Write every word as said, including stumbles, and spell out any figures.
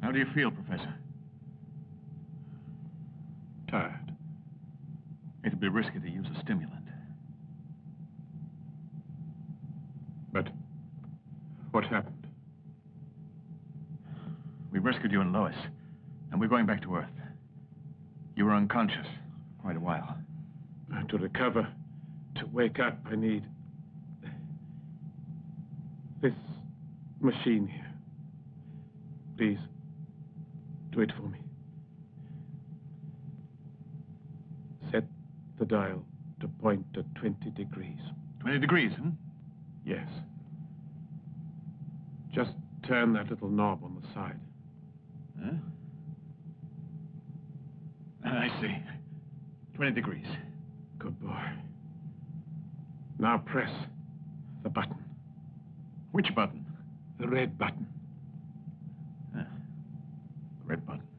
How do you feel, Professor? Tired. It'd be risky to use a stimulant. But what happened? We rescued you and Lois, and we're going back to Earth. You were unconscious for quite a while. Uh, to recover, to wake up, I need this machine here. Please, do it for me. Set the dial to point at twenty degrees. twenty degrees, hmm? Yes. Just turn that little knob on the side. Huh? I see. twenty degrees. Good boy. Now press the button. Which button? The red button. Huh. The red button.